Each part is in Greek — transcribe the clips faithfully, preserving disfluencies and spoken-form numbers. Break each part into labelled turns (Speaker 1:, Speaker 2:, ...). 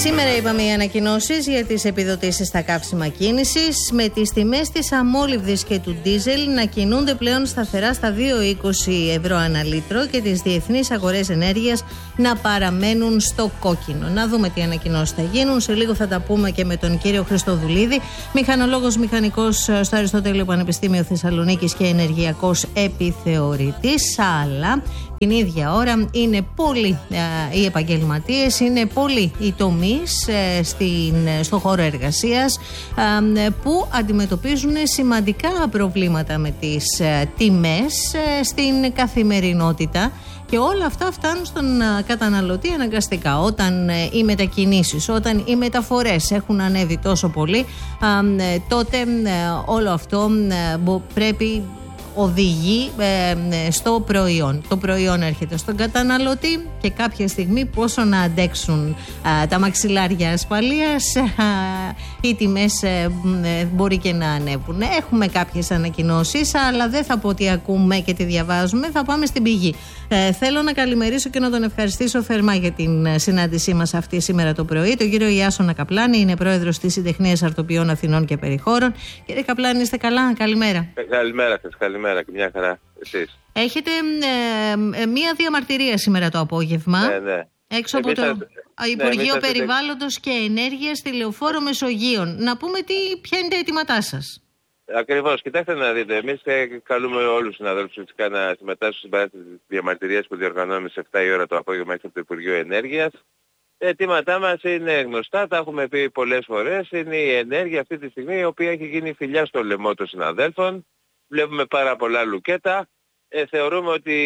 Speaker 1: Σήμερα είπαμε οι ανακοινώσεις για τις επιδοτήσεις στα καύσιμα κίνησης, με τις τιμές της αμόλυβδης και του ντίζελ να κινούνται πλέον σταθερά στα δύο είκοσι ευρώ ανά λίτρο και τις διεθνείς αγορές ενέργειας να παραμένουν στο κόκκινο. Να δούμε τι ανακοινώσεις θα γίνουν. Σε λίγο θα τα πούμε και με τον κύριο Χριστοδουλίδη, μηχανολόγος μηχανικός στο Αριστοτέλειο Πανεπιστήμιο Θεσσαλονίκης και ενεργειακός επιθεωρητής. Αλλά την ίδια ώρα είναι πολλοί ε, οι επαγγελματίες, είναι πολλοί οι τομείς ε, στην, στο χώρο εργασίας ε, που αντιμετωπίζουν σημαντικά προβλήματα με τις ε, τιμές ε, στην καθημερινότητα. Και όλα αυτά φτάνουν στον καταναλωτή αναγκαστικά. Όταν ε, οι μετακινήσεις, όταν οι μεταφορές έχουν ανέβει τόσο πολύ, ε, τότε ε, όλο αυτό ε, πρέπει οδηγεί ε, στο προϊόν. Το προϊόν έρχεται στον καταναλωτή και κάποια στιγμή πόσο να αντέξουν ε, τα μαξιλάρια ασφαλείας, ε, οι τιμές ε, ε, μπορεί και να ανέβουν. Έχουμε κάποιες ανακοινώσεις, αλλά δεν θα πω τι ακούμε και τι διαβάζουμε, θα πάμε στην πηγή. Ε, θέλω να καλημερίσω και να τον ευχαριστήσω θερμά για την συνάντησή μας αυτή σήμερα το πρωί. Τον κύριο Ιάσονα Καπλάνη, είναι πρόεδρος της Συντεχνίας Αρτοπιών Αθηνών και Περιχώρων. Κύριε Καπλάνη, είστε καλά? Καλημέρα.
Speaker 2: Ε, καλημέρα σας, καλημέρα και μια χαρά εσείς.
Speaker 1: Έχετε ε, ε, μία διαμαρτυρία σήμερα το απόγευμα.
Speaker 2: Ναι, ναι.
Speaker 1: Έξω από το θα... Υπουργείο ναι, Περιβάλλοντος θα... και Ενέργειας στη Λεωφόρο Μεσογείων. Να πούμε τι, ποια είναι τα αιτήματά σας.
Speaker 2: Ακριβώς, κοιτάξτε να δείτε. Εμείς καλούμε όλους τους συναδέλφους φυσικά να συμμετάσχουν στην παράσταση της διαμαρτυρίας που διοργανώνουμε σε επτά η ώρα το απόγευμα έξω από το Υπουργείο Ενέργειας. Τα αιτήματά μας είναι γνωστά, τα έχουμε πει πολλές φορές. Είναι η ενέργεια αυτή τη στιγμή η οποία έχει γίνει φιλιά στο λαιμό των συναδέλφων. Βλέπουμε πάρα πολλά λουκέτα. Ε, θεωρούμε ότι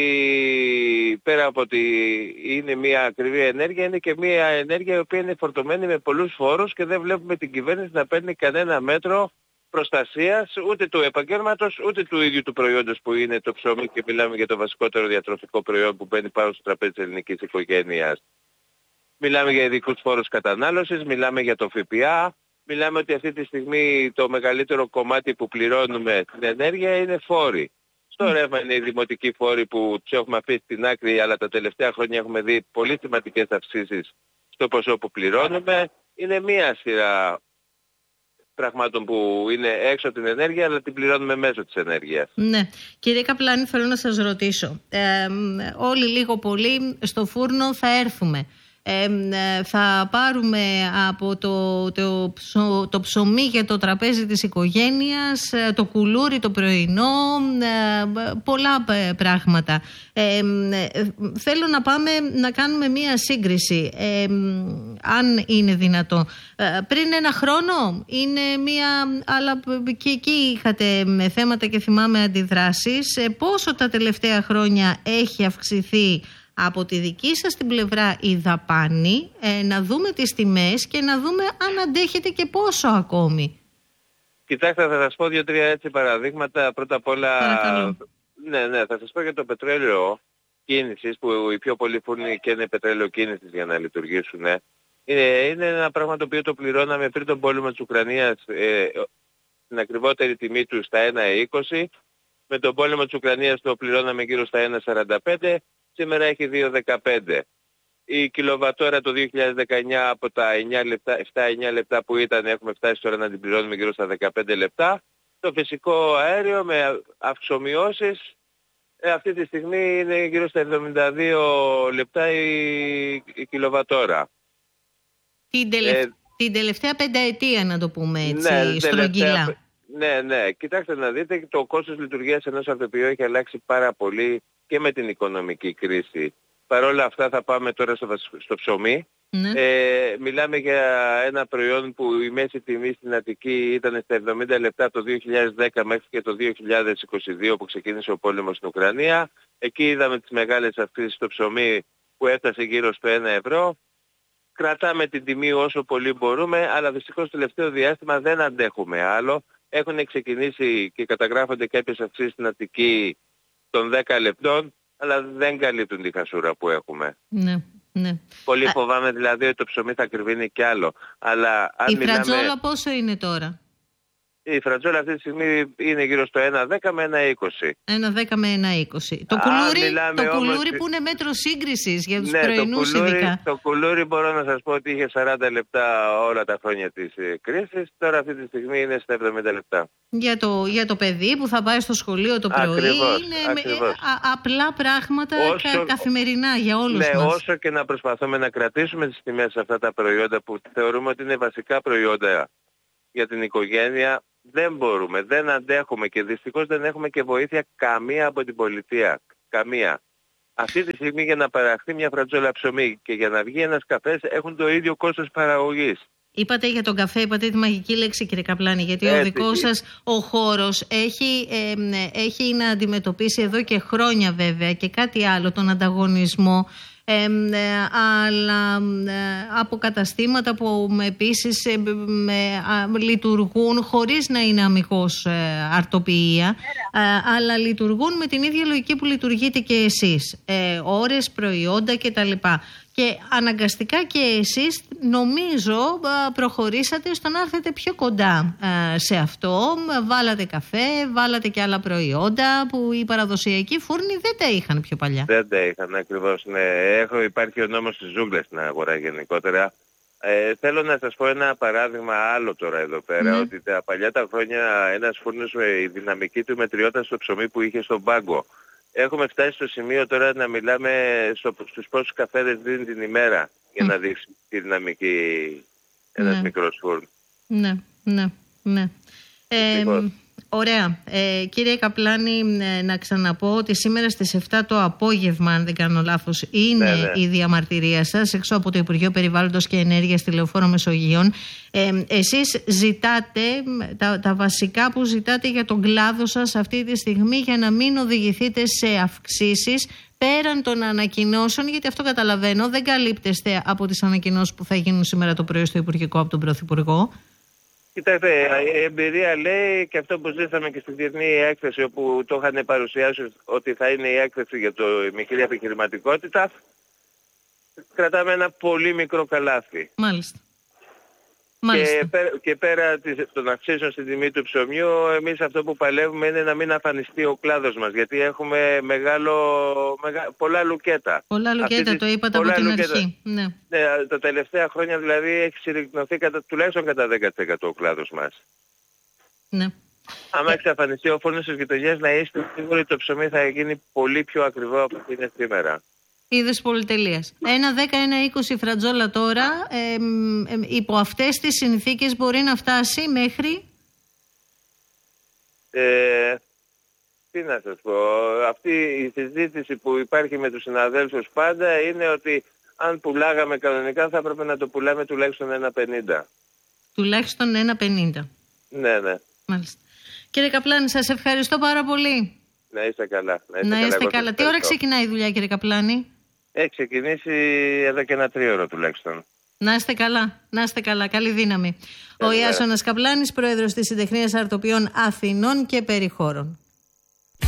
Speaker 2: πέρα από ότι είναι μια ακριβή ενέργεια, είναι και μια ενέργεια η οποία είναι φορτωμένη με πολλούς φόρους και δεν βλέπουμε την κυβέρνηση να παίρνει κανένα μέτρο προστασίας ούτε του επαγγέλματος ούτε του ίδιου του προϊόντος που είναι το ψωμί, και μιλάμε για το βασικότερο διατροφικό προϊόν που μπαίνει πάνω στο τραπέζι της ελληνικής οικογένειας. Μιλάμε για ειδικούς φόρους κατανάλωσης, μιλάμε για το ΦΠΑ, μιλάμε ότι αυτή τη στιγμή το μεγαλύτερο κομμάτι που πληρώνουμε την ενέργεια είναι φόροι. Στο ρεύμα είναι οι δημοτικοί φόροι που τους έχουμε αφήσει στην άκρη, αλλά τα τελευταία χρόνια έχουμε δει πολύ σημαντικές αυξήσεις στο ποσό που πληρώνουμε. Είναι μία σειρά πραγμάτων που είναι έξω από την ενέργεια, αλλά την πληρώνουμε μέσω της ενέργειας. Ναι.
Speaker 1: Κύριε Καπλάνη, θέλω να σας ρωτήσω. Ε, όλοι λίγο πολύ στο φούρνο θα έρθουμε. Ε, θα πάρουμε από το, το, ψω, το ψωμί για το τραπέζι της οικογένειας, το κουλούρι το πρωινό, πολλά πράγματα. Ε, θέλω να πάμε να κάνουμε μία σύγκριση, ε, αν είναι δυνατό. Ε, πριν ένα χρόνο είναι μία, αλλά και εκεί είχατε θέματα και θυμάμαι αντιδράσεις. Ε, πόσο τα τελευταία χρόνια έχει αυξηθεί από τη δική σας την πλευρά η δαπάνη, ε, να δούμε τις τιμές και να δούμε αν αντέχετε και πόσο ακόμη.
Speaker 2: Κοιτάξτε, θα σας πω δύο-τρία έτσι παραδείγματα. Πρώτα απ' όλα, ναι, ναι, θα σας πω για το πετρέλαιο κίνησης, που οι πιο πολλοί φούρνοι και είναι πετρέλαιο κίνησης για να λειτουργήσουν. Ε. Είναι, είναι ένα πράγμα το οποίο το πληρώναμε πριν τον πόλεμο της Ουκρανίας, ε, την ακριβότερη τιμή του στα ένα είκοσι. Με τον πόλεμο της Ουκρανίας το πληρώναμε γύρω στα ένα σαράντα πέντε. Σήμερα έχει δύο δεκαπέντε. Η κιλοβατόρα το δύο χιλιάδες δεκαεννιά από τα επτά εννιά λεπτά που ήταν, έχουμε φτάσει τώρα να την πληρώνουμε γύρω στα δεκαπέντε λεπτά. Το φυσικό αέριο με αυξομοιώσεις ε, αυτή τη στιγμή είναι γύρω στα εβδομήντα δύο λεπτά η, η κιλοβατόρα.
Speaker 1: Την, τελευ... ε, την τελευταία πενταετία, να το πούμε έτσι,
Speaker 2: ναι,
Speaker 1: στρογγυλά.
Speaker 2: Τελευταία... Ναι, ναι. Κοιτάξτε να δείτε, το κόστος λειτουργίας ενός αρτοπιού έχει αλλάξει πάρα πολύ και με την οικονομική κρίση. Παρ' όλα αυτά θα πάμε τώρα στο, στο ψωμί. Ναι. Ε, μιλάμε για ένα προϊόν που η μέση τιμή στην Αττική ήταν στα εβδομήντα λεπτά από το δύο χιλιάδες δέκα μέχρι και το δύο χιλιάδες είκοσι δύο που ξεκίνησε ο πόλεμος στην Ουκρανία. Εκεί είδαμε τις μεγάλες αυξήσεις στο ψωμί που έφτασε γύρω στο ένα ευρώ. Κρατάμε την τιμή όσο πολύ μπορούμε, αλλά δυστυχώς το τελευταίο διάστημα δεν αντέχουμε άλλο. Έχουν ξεκινήσει και καταγράφονται κάποιες αυξήσεις στην Αττική των δέκα λεπτών, αλλά δεν καλύπτουν τη χασούρα που έχουμε.
Speaker 1: Ναι, ναι.
Speaker 2: Πολύ φοβάμαι δηλαδή ότι το ψωμί θα κρυβίνει κι άλλο. Αλλά αν
Speaker 1: η
Speaker 2: μιλάμε...
Speaker 1: φρατζόλα πόσο είναι τώρα?
Speaker 2: Η φρατζόλα αυτή τη στιγμή είναι γύρω στο ένα δέκα με ένα είκοσι.
Speaker 1: ένα δέκα με ένα είκοσι. Το
Speaker 2: Α,
Speaker 1: κουλούρι, το
Speaker 2: όμως...
Speaker 1: κουλούρι που είναι μέτρο σύγκρισης για τους
Speaker 2: ναι,
Speaker 1: πρωινούς
Speaker 2: το κουλούρι,
Speaker 1: ειδικά.
Speaker 2: Το κουλούρι μπορώ να σας πω ότι είχε σαράντα λεπτά όλα τα χρόνια της ε, κρίσης. Τώρα αυτή τη στιγμή είναι στα εβδομήντα λεπτά.
Speaker 1: Για το, για το παιδί που θα πάει στο σχολείο το πρωί.
Speaker 2: Ακριβώς,
Speaker 1: είναι
Speaker 2: ακριβώς.
Speaker 1: α, απλά πράγματα
Speaker 2: όσο,
Speaker 1: κα, καθημερινά για όλους
Speaker 2: ναι,
Speaker 1: μας.
Speaker 2: Όσο και να προσπαθούμε να κρατήσουμε τις τιμές σε αυτά τα προϊόντα που θεωρούμε ότι είναι βασικά προϊόντα για την οικογένεια, δεν μπορούμε, δεν αντέχουμε και δυστυχώς δεν έχουμε και βοήθεια καμία από την πολιτεία. Καμία. Αυτή τη στιγμή για να παραχθεί μια φρατζόλα ψωμί και για να βγει ένας καφές έχουν το ίδιο κόστος παραγωγής.
Speaker 1: Είπατε για τον καφέ, είπατε τη μαγική λέξη, κύριε Καπλάνη, γιατί
Speaker 2: Έτσι.
Speaker 1: ο δικός σας ο χώρος έχει, ε, έχει να αντιμετωπίσει εδώ και χρόνια βέβαια και κάτι άλλο, τον ανταγωνισμό. Ε, αλλά ε, από καταστήματα που επίσης ε, με, α, λειτουργούν χωρίς να είναι αμιγώς ε, αρτοποιία, ε, αλλά λειτουργούν με την ίδια λογική που λειτουργείτε και εσείς, ε, ώρες, προϊόντα κτλ. Και αναγκαστικά και εσείς νομίζω προχωρήσατε στο να έρθετε πιο κοντά σε αυτό. Βάλατε καφέ, βάλατε και άλλα προϊόντα που οι παραδοσιακοί φούρνοι δεν τα είχαν πιο παλιά.
Speaker 2: Δεν τα είχαν ακριβώς, ναι. Έχω, υπάρχει ο νόμος της ζούγκλας στην αγορά γενικότερα. Ε, θέλω να σας πω ένα παράδειγμα άλλο τώρα εδώ πέρα, mm. ότι τα παλιά τα χρόνια ένας φούρνος με η δυναμική του μετριόταν στο ψωμί που είχε στον πάγκο. Έχουμε φτάσει στο σημείο τώρα να μιλάμε στο, στους πόσους καφέδες δίνει την ημέρα για mm. να δείξει τη δυναμική ένας
Speaker 1: ναι.
Speaker 2: μικρός φούρνος.
Speaker 1: Ναι, ναι, ναι. Ε, ωραία. Ε, κύριε Καπλάνη, ε, να ξαναπώ ότι σήμερα στις επτά το απόγευμα, αν δεν κάνω λάθος, είναι ναι, ναι. η διαμαρτυρία σας έξω από το Υπουργείο Περιβάλλοντος και Ενέργειας στη Λεωφόρο Μεσογείων. Ε, εσείς ζητάτε, τα, τα βασικά που ζητάτε για τον κλάδο σας αυτή τη στιγμή για να μην οδηγηθείτε σε αυξήσεις πέραν των ανακοινώσεων, γιατί αυτό καταλαβαίνω, δεν καλύπτεστε από τις ανακοινώσεις που θα γίνουν σήμερα το πρωί στο Υπουργικό από τον Πρωθυπουργό.
Speaker 2: Κοιτάξτε, η εμπειρία λέει και αυτό που ζήσαμε και στη διεθνή έκθεση όπου το είχαν παρουσιάσει ότι θα είναι η έκθεση για το μικρή επιχειρηματικότητα, κρατάμε ένα πολύ μικρό καλάθι.
Speaker 1: Μάλιστα.
Speaker 2: Και πέρα, και πέρα των αυξήσεων στην τιμή του ψωμιού, εμείς αυτό που παλεύουμε είναι να μην αφανιστεί ο κλάδος μας, γιατί έχουμε μεγάλο, μεγα, πολλά λουκέτα.
Speaker 1: Πολλά λουκέτα, το είπατε από την λουκέτα. Αρχή. Ναι.
Speaker 2: Ναι, τα τελευταία χρόνια δηλαδή έχει συρρυκνωθεί κατά, τουλάχιστον κατά δέκα τοις εκατό ο κλάδος μας.
Speaker 1: Ναι.
Speaker 2: Άμα εξαφανιστεί ο φούρνος της γειτονιάς, να είστε σίγουροι το ψωμί θα γίνει πολύ πιο ακριβό από ό,τι είναι σήμερα.
Speaker 1: Είδες πολυτελείας. ένα δέκα ένα είκοσι φρατζόλα τώρα, ε, ε, υπό αυτές τις συνθήκες μπορεί να φτάσει μέχρι...
Speaker 2: Ε, τι να σας πω, αυτή η συζήτηση που υπάρχει με τους συναδέλφους πάντα είναι ότι αν πουλάγαμε κανονικά θα έπρεπε να το πουλάμε τουλάχιστον ένα πενήντα.
Speaker 1: Τουλάχιστον ένα πενήντα.
Speaker 2: Ναι, ναι.
Speaker 1: Μάλιστα. Κύριε Καπλάνη, σας ευχαριστώ πάρα πολύ.
Speaker 2: Να είστε καλά. Να είστε,
Speaker 1: να είστε
Speaker 2: καλά.
Speaker 1: καλά. Τι ώρα ξεκινάει η δουλειά, κύριε Καπλάνη?
Speaker 2: Έχει ξεκινήσει εδώ και ένα τρίωρο τουλάχιστον.
Speaker 1: Να είστε καλά, να είστε καλά. Καλή δύναμη. Ε, Ο Ιάσονας Καπλάνης, πρόεδρος της Συντεχνίας Αρτοποιών Αθηνών και Περιχώρων.